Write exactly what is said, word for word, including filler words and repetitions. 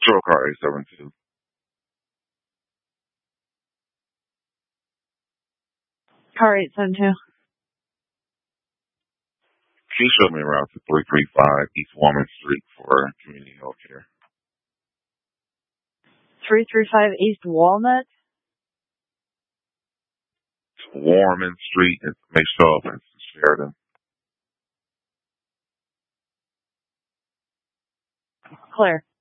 Patrol car eight seven two. Car eight seven two. Can you show me around to three three five East Walman Street for community health care? three three five East Walnut? Warman Street in Mayshove, Sheridan. Claire.